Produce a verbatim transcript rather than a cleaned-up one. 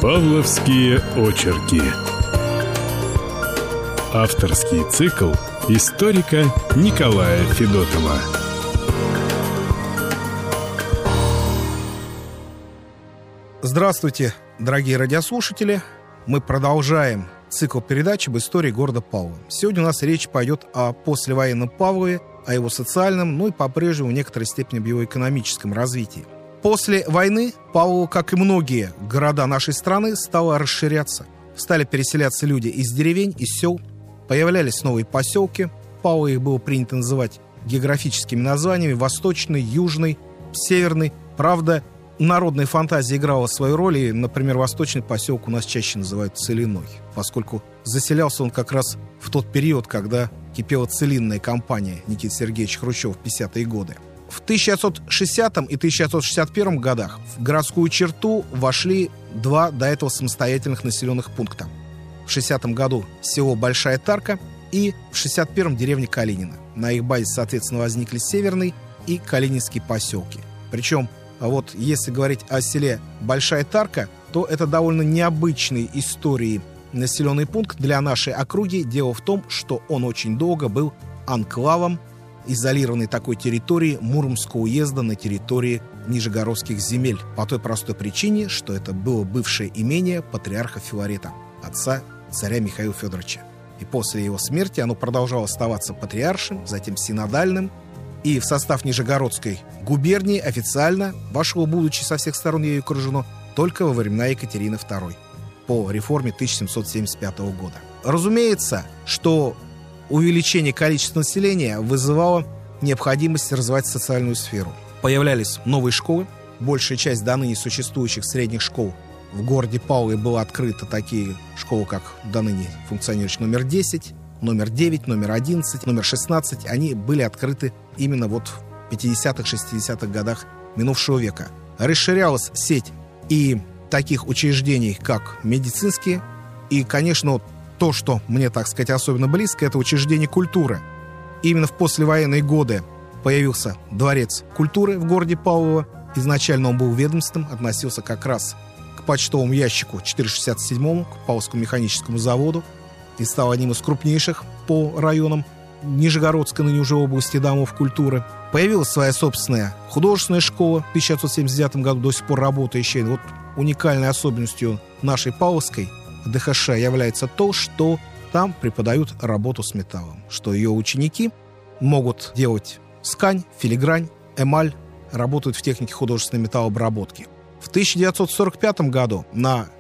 Павловские очерки. Авторский цикл историка Николая Федотова. Здравствуйте, дорогие радиослушатели. Мы продолжаем цикл передач об истории города Павлова. Сегодня у нас речь пойдет о послевоенном Павлове, о его социальном, ну и по-прежнему в некоторой степени об его экономическом развитии. После войны Павлово, как и многие города нашей страны, стало расширяться. Стали переселяться люди из деревень, из сел. Появлялись новые поселки. Павлово их было принято называть географическими названиями: Восточный, Южный, Северный. Правда, народная фантазия играла свою роль, и, например, Восточный поселок у нас чаще называют Целиной, поскольку заселялся он как раз в тот период, когда кипела целинная кампания Никиты Сергеевича Хрущева в пятидесятые годы. В тысяча девятьсот шестидесятом и тысяча девятьсот шестьдесят первом годах в городскую черту вошли два до этого самостоятельных населенных пункта. В шестидесятом году село Большая Тарка и в шестьдесят первом деревня Калинина. На их базе, соответственно, возникли Северный и Калининские поселки. Причем, вот если говорить о селе Большая Тарка, то это довольно необычный истории населенный пункт для нашей округи. Дело в том, что он очень долго был анклавом изолированной такой территории Муромского уезда на территории Нижегородских земель, по той простой причине, что это было бывшее имение патриарха Филарета, отца царя Михаила Федоровича. И после его смерти оно продолжало оставаться патриаршим, затем синодальным, и в состав Нижегородской губернии официально вошло, будучи со всех сторон ею окружено, только во времена Екатерины второй по реформе тысяча семьсот семьдесят пятого года. Разумеется, что увеличение количества населения вызывало необходимость развивать социальную сферу. Появлялись новые школы. Большая часть до ныне существующих средних школ в городе Павлове была открыта. Такие школы, как до ныне функционирующий номер десять, номер девять, номер одиннадцать, номер шестнадцать. Они были открыты именно вот в пятидесятых-шестидесятых годах минувшего века. Расширялась сеть и таких учреждений, как медицинские, и, конечно, то, что мне, так сказать, особенно близко, это учреждение культуры. Именно в послевоенные годы появился дворец культуры в городе Павлово. Изначально он был ведомством, относился как раз к почтовому ящику четыреста шестьдесят седьмому, к Павловскому механическому заводу, и стал одним из крупнейших по районам Нижегородской, ныне уже области, домов культуры. Появилась своя собственная художественная школа в тысяча девятьсот семьдесят девятом году, до сих пор работающая. Вот уникальной особенностью нашей Павловской ДХШ является то, что там преподают работу с металлом, что ее ученики могут делать скань, филигрань, эмаль, работают в технике художественной металлообработки. В тысяча девятьсот сорок пятом году на